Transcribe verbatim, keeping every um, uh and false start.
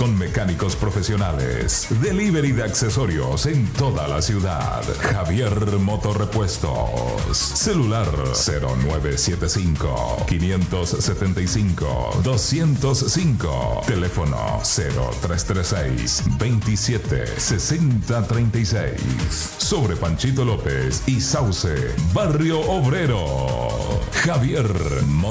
con mecánicos profesionales. Delivery de accesorios en toda la ciudad. Javier Motorrepuestos. Celular cero nueve siete cinco, cinco siete cinco, dos cero cinco. Teléfono cero tres tres seis, veintisiete, sesenta, treinta y seis. Sobre Panchito López y Sauce, Barrio Obrero. Javier Motorrepuestos.